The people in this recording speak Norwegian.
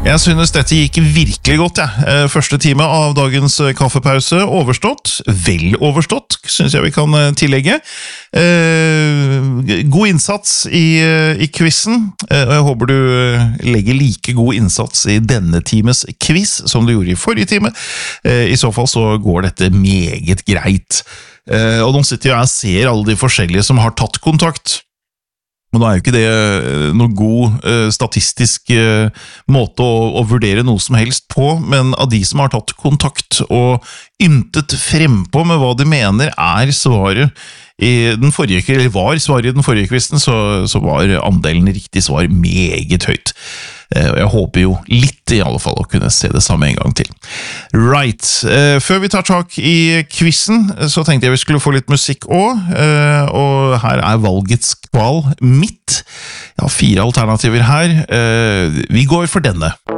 Jeg synes dette gikk virkelig godt, ja. Første time av dagens kaffepause overstått. Vel overstått, synes jeg vi kan tillegge. God innsats i quizen. Jeg håper du legger like god innsats i denne times quiz som du gjorde i forrige time. I så fall så går dette meget greit. Og nå sitter jeg og ser alle de forskjellige som har tatt kontakt. Men nå er jo ikke det noen god statistisk måte å vurdere noe som helst på, men av de som har tatt kontakt og yntet frempå med hva de mener svaret i den forrige, eller var svaret i den forrige kvisten, så var andelen riktig svar meget høyt. Og jeg håper jo litt i alle fall å kunne se det samme en gang til. Right, før vi tar tak i quizen, så tenkte jeg vi skulle få litt musikk også, og her valgets kval mitt. Jeg har 4 alternativer her. Vi går for denne.